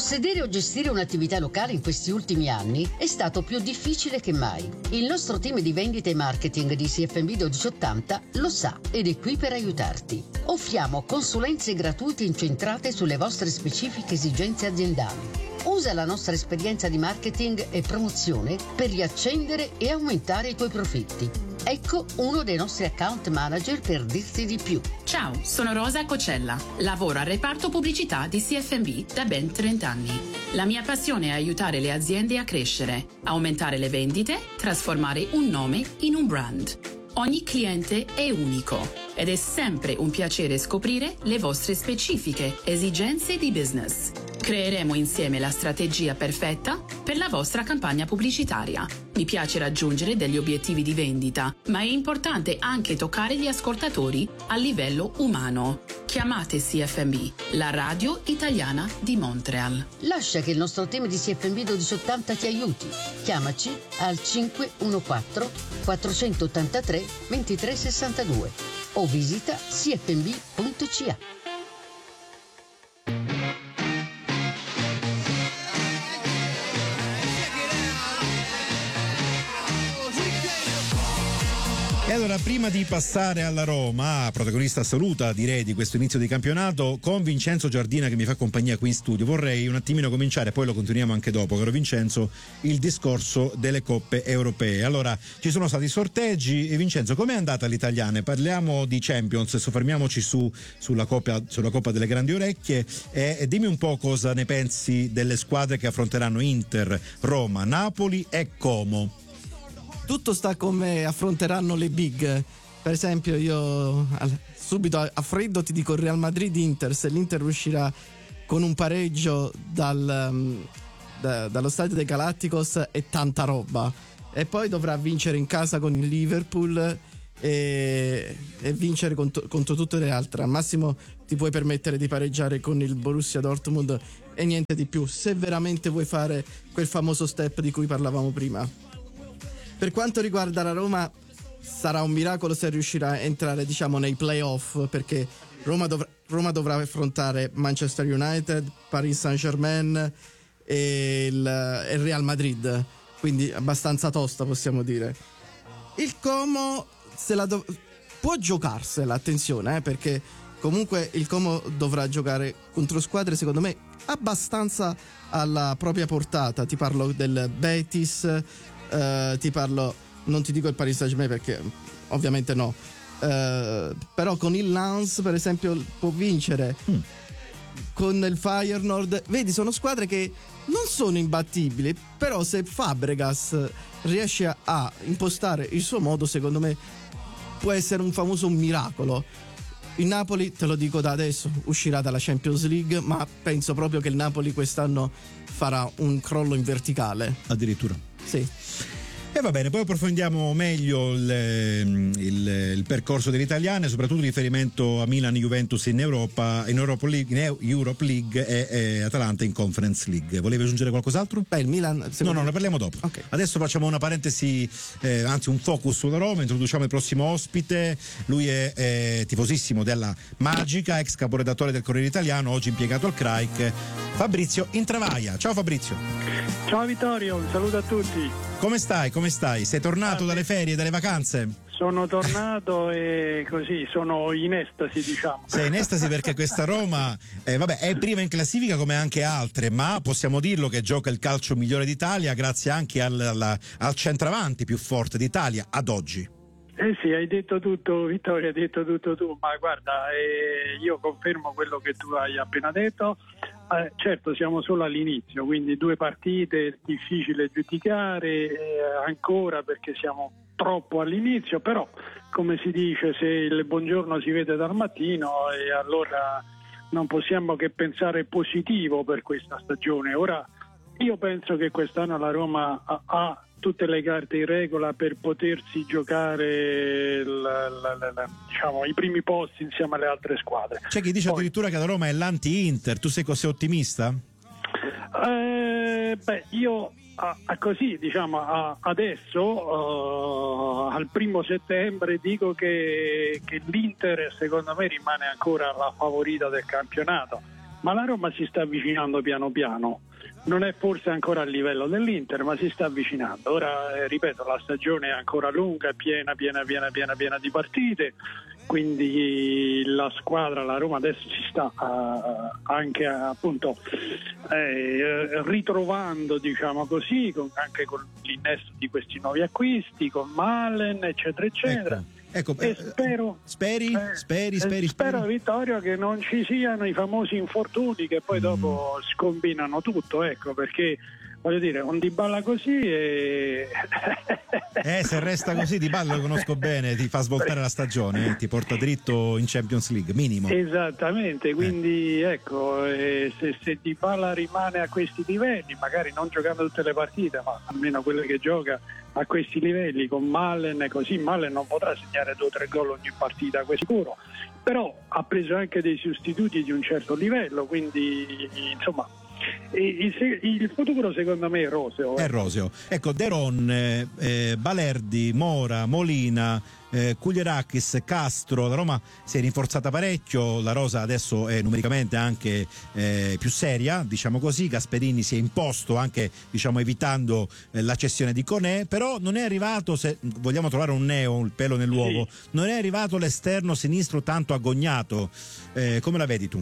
Possedere o gestire un'attività locale in questi ultimi anni è stato più difficile che mai. Il nostro team di vendita e marketing di CFMB 1280 lo sa ed è qui per aiutarti. Offriamo consulenze gratuite incentrate sulle vostre specifiche esigenze aziendali. Usa la nostra esperienza di marketing e promozione per riaccendere e aumentare i tuoi profitti. Ecco uno dei nostri account manager per dirti di più. Ciao, sono Rosa Cocella. Lavoro al reparto pubblicità di CFMB da ben 30 anni. La mia passione è aiutare le aziende a crescere, aumentare le vendite, trasformare un nome in un brand. Ogni cliente è unico ed è sempre un piacere scoprire le vostre specifiche esigenze di business. Creeremo insieme la strategia perfetta per la vostra campagna pubblicitaria. Mi piace raggiungere degli obiettivi di vendita, ma è importante anche toccare gli ascoltatori a livello umano. Chiamate CFMB, la radio italiana di Montreal. Lascia che il nostro team di CFMB 1280 ti aiuti. Chiamaci al 514 483 2362 o visita cfmb.ca. E allora, prima di passare alla Roma, protagonista assoluta direi di questo inizio di campionato, con Vincenzo Giardina che mi fa compagnia qui in studio, vorrei un attimino cominciare, poi lo continuiamo anche dopo, caro Vincenzo, il discorso delle coppe europee. Allora, ci sono stati sorteggi e Vincenzo, com'è andata l'Italiana? Parliamo di Champions, soffermiamoci sulla Coppa delle Grandi Orecchie e dimmi un po' cosa ne pensi delle squadre che affronteranno Inter, Roma, Napoli e Como. Tutto sta come affronteranno le big. Per esempio, io subito a freddo ti dico Real Madrid-Inter. Se l'Inter uscirà con un pareggio dallo stadio dei Galacticos è tanta roba. E poi dovrà vincere in casa con il Liverpool e vincere contro tutte le altre. Al massimo ti puoi permettere di pareggiare con il Borussia Dortmund e niente di più, se veramente vuoi fare quel famoso step di cui parlavamo prima. Per quanto riguarda la Roma, sarà un miracolo se riuscirà a entrare, diciamo, nei playoff, perché Roma dovrà affrontare Manchester United, Paris Saint-Germain e il Real Madrid, quindi abbastanza tosta, possiamo dire. Il Como può giocarsela, attenzione, perché comunque il Como dovrà giocare contro squadre, secondo me, abbastanza alla propria portata. Ti parlo del Betis, ti parlo, non ti dico il Paris Saint-Germain perché ovviamente no, però con il Lens per esempio può vincere, con il Feyenoord. Vedi, sono squadre che non sono imbattibili, però se Fabregas riesce a impostare il suo modo, secondo me può essere un famoso miracolo. Il Napoli, te lo dico da adesso, uscirà dalla Champions League, ma penso proprio che il Napoli quest'anno farà un crollo in verticale. Addirittura? Sì. E va bene, poi approfondiamo meglio il percorso delle italiane, soprattutto in riferimento a Milan, Juventus in Europa Europe League e Atalanta in Conference League. Volevi aggiungere qualcos'altro? Beh, il Milan. No, ne parliamo dopo. Okay. Adesso facciamo una parentesi, anzi un focus sulla Roma, introduciamo il prossimo ospite. Lui è tifosissimo della Magica, ex caporedattore del Corriere Italiano, oggi impiegato al CRAIC, Fabrizio Intravaglia. Ciao Fabrizio. Ciao Vittorio, un saluto a tutti. Come stai? Sei tornato dalle ferie, dalle vacanze? Sono tornato e così sono in estasi, diciamo. Sei in estasi perché questa Roma è prima in classifica come anche altre, ma possiamo dirlo che gioca il calcio migliore d'Italia grazie anche al centravanti più forte d'Italia ad oggi. Sì, hai detto tutto, Vittorio, hai detto tutto tu, ma guarda, io confermo quello che tu hai appena detto. Certo, siamo solo all'inizio, quindi 2 partite, difficile giudicare ancora perché siamo troppo all'inizio, però come si dice, se il buongiorno si vede dal mattino, e allora non possiamo che pensare positivo per questa stagione. Ora, io penso che quest'anno la Roma ha tutte le carte in regola per potersi giocare diciamo, i primi posti insieme alle altre squadre. C'è chi dice addirittura che la Roma è l'anti-Inter, tu sei così ottimista? Io così, diciamo, adesso al 1 settembre dico che l'Inter secondo me rimane ancora la favorita del campionato. ma la Roma si sta avvicinando piano piano. Non è forse ancora a livello dell'Inter, ma si sta avvicinando. Ora, ripeto, la stagione è ancora lunga, piena di partite, quindi la squadra, la Roma adesso si sta anche appunto ritrovando, diciamo così, anche con l'innesto di questi nuovi acquisti, con Malen, eccetera eccetera. Ecco, e speri, Vittorio, che non ci siano i famosi infortuni che poi dopo scombinano tutto, ecco, perché voglio dire, un Dybala così se resta così Dybala lo conosco bene, ti fa svoltare la stagione, ti porta dritto in Champions League, minimo. Esattamente, quindi ecco, se Dybala rimane a questi livelli, magari non giocando tutte le partite, ma almeno quelle che gioca a questi livelli con Malen, così Malen non potrà segnare 2 o 3 gol ogni partita, questo sicuro, però ha preso anche dei sostituti di un certo livello, quindi insomma il futuro secondo me è roseo. È roseo. Ecco, De Ron, Balerdi, Mora, Molina, Kulierakis, Castro, la Roma si è rinforzata parecchio, la rosa adesso è numericamente anche più seria, diciamo così. Gasperini si è imposto anche, diciamo, evitando la cessione di Koné, però non è arrivato, se vogliamo trovare un neo, il pelo nell'uovo, non è arrivato l'esterno sinistro tanto agognato. Come la vedi tu?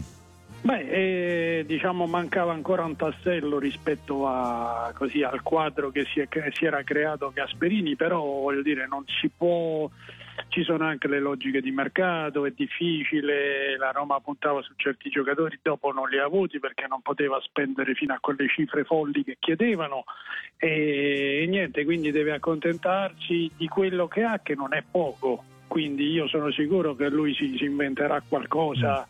Diciamo mancava ancora un tassello rispetto al quadro che si era creato Gasperini, però voglio dire, non si può, ci sono anche le logiche di mercato, è difficile, la Roma puntava su certi giocatori, dopo non li ha avuti perché non poteva spendere fino a quelle cifre folli che chiedevano e niente, quindi deve accontentarsi di quello che ha, che non è poco, quindi io sono sicuro che lui si inventerà qualcosa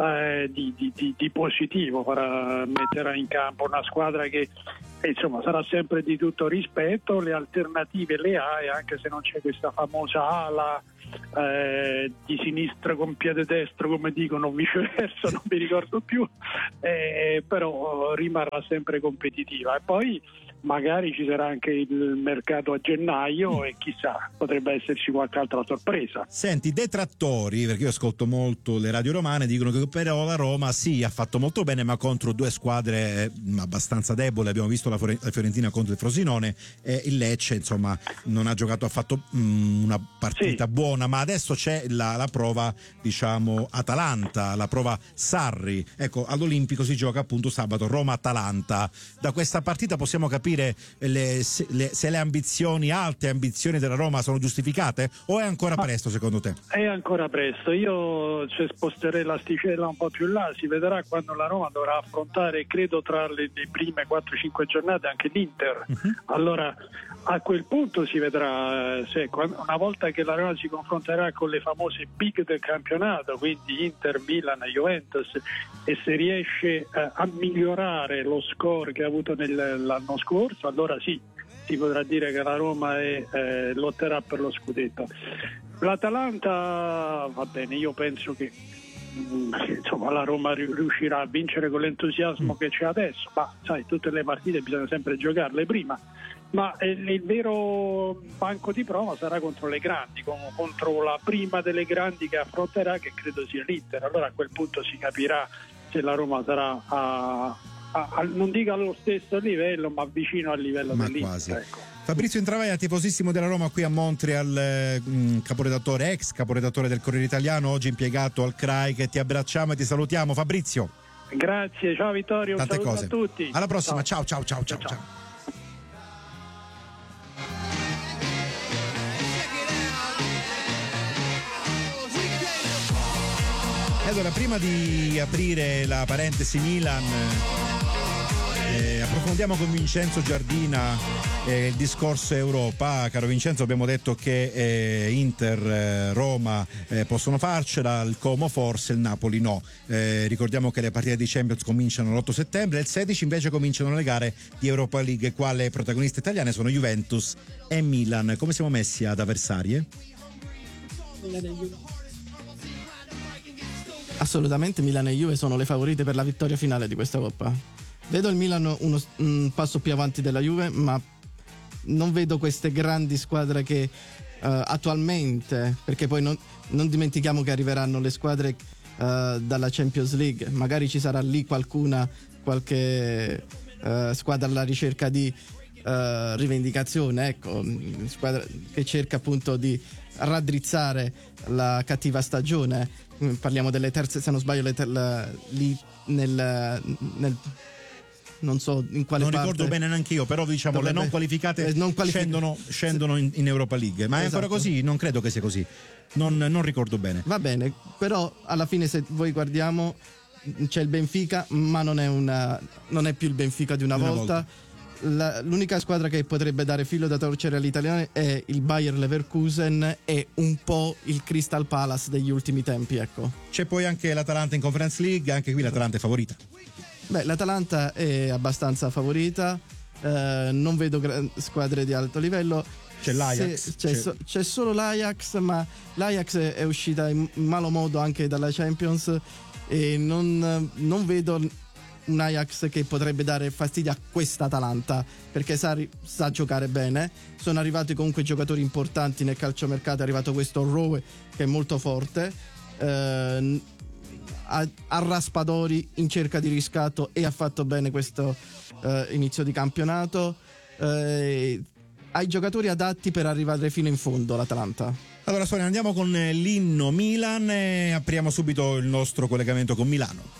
di positivo, metterà in campo una squadra che insomma sarà sempre di tutto rispetto, le alternative le ha, e anche se non c'è questa famosa ala di sinistra con piede destro, come dicono, viceversa, non mi ricordo più, però rimarrà sempre competitiva. E poi magari ci sarà anche il mercato a gennaio e chissà, potrebbe esserci qualche altra sorpresa. Senti, detrattori, perché io ascolto molto le radio romane, dicono che però la Roma sì, ha fatto molto bene, ma contro 2 squadre abbastanza deboli. Abbiamo visto la Fiorentina contro il Frosinone e il Lecce, insomma, non ha giocato affatto una partita buona, ma adesso c'è la prova, diciamo, Atalanta, la prova Sarri. Ecco, all'Olimpico si gioca appunto sabato Roma-Atalanta. Da questa partita possiamo capire se le alte ambizioni della Roma sono giustificate, o è ancora presto secondo te? È ancora presto, io sposterei l'asticella un po' più là, si vedrà quando la Roma dovrà affrontare, credo tra le prime 4-5 giornate, anche l'Inter. Allora a quel punto si vedrà se una volta che la Roma si confronterà con le famose big del campionato, quindi Inter, Milan, Juventus, e se riesce a migliorare lo score che ha avuto l'anno scorso, allora sì, si potrà dire che la Roma lotterà per lo scudetto. L'Atalanta va bene, io penso che insomma la Roma riuscirà a vincere con l'entusiasmo che c'è adesso, ma sai, tutte le partite bisogna sempre giocarle prima, ma il vero banco di prova sarà contro le grandi, contro la prima delle grandi che affronterà, che credo sia l'Inter. Allora a quel punto si capirà se la Roma sarà non dico allo stesso livello, ma vicino al livello dell'Inter, quasi. Ecco. Fabrizio Intravaglia, tifosissimo della Roma qui a Montreal, ex caporedattore del Corriere Italiano, oggi impiegato al CRAI, che ti abbracciamo e ti salutiamo. Fabrizio, grazie, ciao Vittorio, tante un saluto cose a tutti, alla prossima, ciao. Allora, prima di aprire la parentesi Milan, approfondiamo con Vincenzo Giardina il discorso Europa. Caro Vincenzo, abbiamo detto che Inter, Roma possono farcela, il Como forse, il Napoli no. Ricordiamo che le partite di Champions cominciano l'8 settembre, il 16 invece cominciano le gare di Europa League, qua le protagoniste italiane sono Juventus e Milan. Come siamo messi ad avversarie? Assolutamente Milan e Juve sono le favorite per la vittoria finale di questa Coppa. Vedo il Milan un passo più avanti della Juve, ma non vedo queste grandi squadre che attualmente, perché poi non dimentichiamo che arriveranno le squadre dalla Champions League. Magari ci sarà lì qualche squadra alla ricerca di rivendicazione, ecco, squadra che cerca appunto di raddrizzare la cattiva stagione. Parliamo delle terze, se non sbaglio, lì nel non so in quale non parte. ricordo bene neanche io, però diciamo le non qualificate scendono in Europa League, ma è ancora così? Non credo che sia così, non ricordo bene. Va bene, però alla fine se voi guardiamo c'è il Benfica, ma non è più il Benfica di una volta. L'unica squadra che potrebbe dare filo da torcere agli italiani è il Bayer Leverkusen e un po' il Crystal Palace degli ultimi tempi, ecco. C'è poi anche l'Atalanta in Conference League, anche qui l'Atalanta è favorita. Beh, l'Atalanta è abbastanza favorita, non vedo squadre di alto livello. C'è l'Ajax. C'è solo l'Ajax, ma l'Ajax è uscita in malo modo anche dalla Champions e non vedo un Ajax che potrebbe dare fastidio a questa Atalanta, perché sa giocare bene. Sono arrivati comunque giocatori importanti nel calciomercato, è arrivato questo Rowe che è molto forte, a Raspadori in cerca di riscatto e ha fatto bene questo inizio di campionato, ha i giocatori adatti per arrivare fino in fondo l'Atalanta. Allora Sonia, andiamo con l'inno Milan e apriamo subito il nostro collegamento con Milano.